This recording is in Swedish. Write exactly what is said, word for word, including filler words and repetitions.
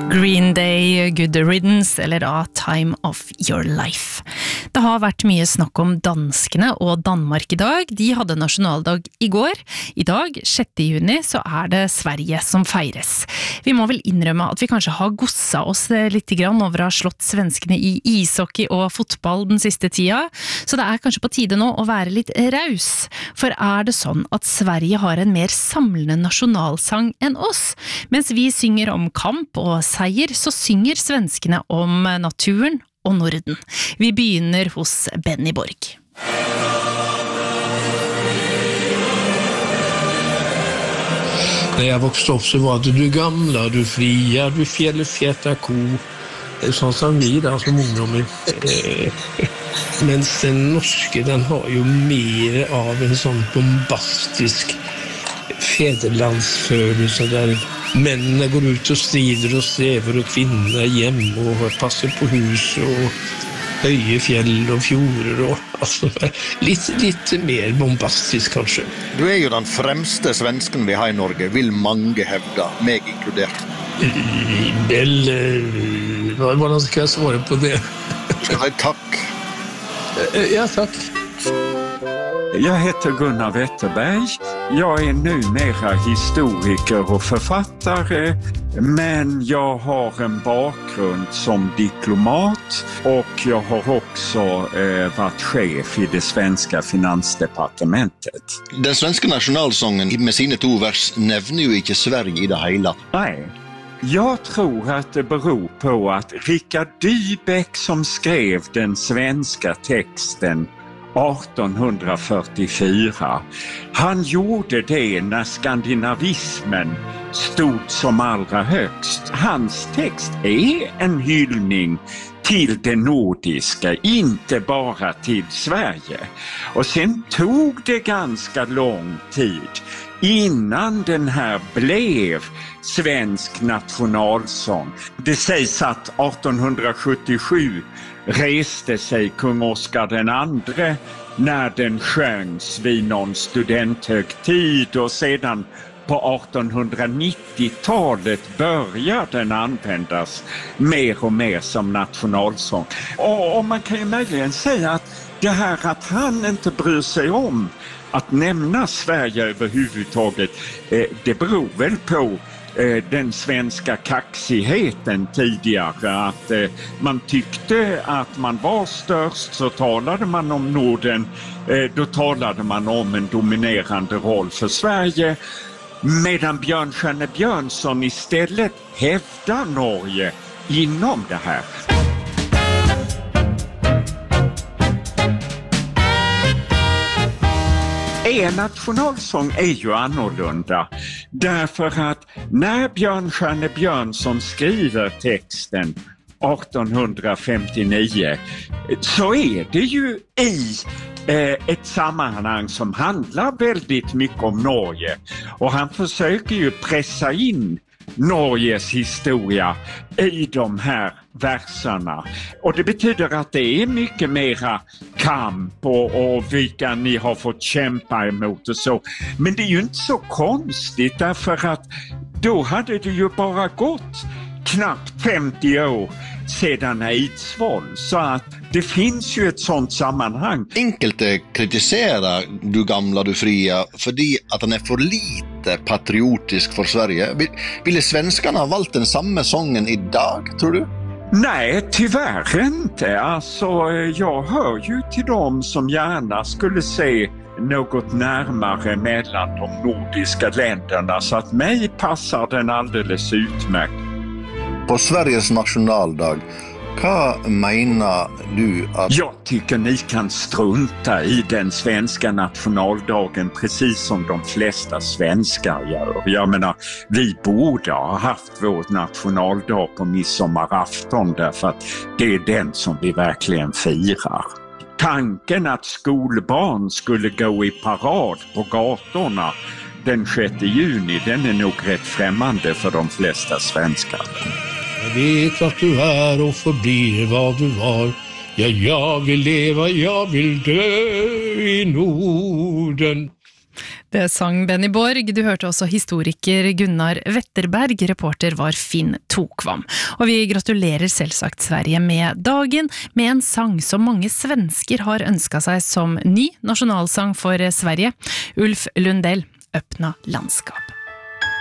Green Day, Good Riddance eller da Time of Your Life. Det har vært mye snakk om danskene og Danmark i dag. De hadde nasjonaldag i går. I dag, sjette juni, så er det Sverige som feires. Vi må vel innrømme at vi kanskje har gossa oss litt grann over å ha slått svenskene i ishockey og fotball den siste tida, så det er kanskje på tide nå å være litt raus. For er det sånn at Sverige har en mer samlende nasjonalsang enn oss? Mens vi synger om kamp og seier, så synger svenskene om naturen og Norden. Vi begynner hos Benny Borg. När jag växte upp så var det du gamla, du fria, du fjällfjätta ko. Det är sånt som vi där som ungdomar. Men den norske, den har ju mer av en sån bombastisk fäderlandsfølelse där männen går ut och strider och strävar och kvinnor hem och passar på hus och höje fjäll och fjorder och alltså, lite, lite mer bombastisk kanske. Du är ju den främste svensken vi har i Norge, vill mange hävda, mig inkluderat. Väl, vad ska jag svara på det? Du ska säga tack. Ja, tack. Jag heter Gunnar Wetterberg. Jag är numera historiker och författare, men jag har en bakgrund som diplomat och jag har också eh, varit chef i det svenska finansdepartementet. Den svenska nationalsången med sina två vers nämner ju inte Sverige i det hela. Nej. Jag tror att det beror på att Richard Dybeck som skrev den svenska texten arton fyrtiofyra, han gjorde det när skandinavismen stod som allra högst. Hans text är en hyllning till det nordiska, inte bara till Sverige. Och sen tog det ganska lång tid innan den här blev svensk nationalsång. Det sägs att arton sjuttiosju reste sig kung Oscar den andre när den sjöngs vid någon studenthögtid och sedan på artonhundranittiotalet började den användas mer och mer som nationalsång. Och, och man kan ju möjligen säga att det här att han inte bryr sig om att nämna Sverige överhuvudtaget, eh, det beror väl på eh, den svenska kaxigheten tidigare. Att eh, man tyckte att man var störst, så talade man om Norden, eh, då talade man om en dominerande roll för Sverige. Medan Björnstjerne Björnsson istället hävdar Norge inom det här. En nationalsång är ju annorlunda därför att när Björnstjerne Björnsson skriver texten arton femtionio så är det ju i eh, ett sammanhang som handlar väldigt mycket om Norge, och han försöker ju pressa in Norges historia i de här verserna. Och det betyder att det är mycket mera kamp och, och vilka ni har fått kämpa emot och så. Men det är ju inte så konstigt, därför att då hade det ju bara gått knappt femtio år sedan Eidsvoll, så att det finns ju ett sånt sammanhang. Enkelt kritiserar du gamla, du fria för att han är för lite patriotisk för Sverige. Ville svenskarna ha valt den samma sången idag, tror du? Nej, tyvärr inte. Alltså, jag hör ju till dem som gärna skulle se något närmare mellan de nordiska länderna, så att mig passar den alldeles utmärkt. På Sveriges nationaldag, vad menar du att... Jag tycker ni kan strunta i den svenska nationaldagen precis som de flesta svenskar gör. Jag menar, vi borde ha haft vår nationaldag på midsommarafton därför att det är den som vi verkligen firar. Tanken att skolbarn skulle gå i parad på gatorna den sjätte juni, den är nog rätt främmande för de flesta svenskar. Jag vet att du är och förblir vad du var. Ja, jag vill leva, jag vill dö i Norden. Det sang Benny Borg. Du hørte også historiker Gunnar Wetterberg, reporter var Finn Tokvam. Og vi gratulerer selvsagt Sverige med dagen, med en sang som mange svensker har ønsket seg som ny nasjonalsang for Sverige. Ulf Lundell, Öppna landskap.